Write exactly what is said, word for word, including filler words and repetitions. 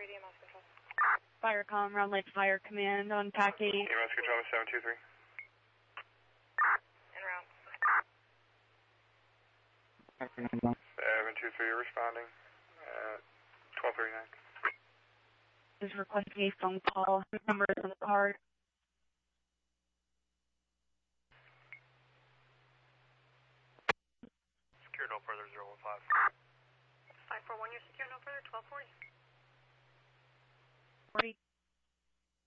three D M S control. Firecom, Round Lake Fire Command on Pac eight. E M S control seven two three. En route. seven two three, responding. Uh, twelve thirty-nine. Is requesting a phone call. His number is on the card. Secure no further, zero one five. five four one, you're secure no further, twelve forty. forty.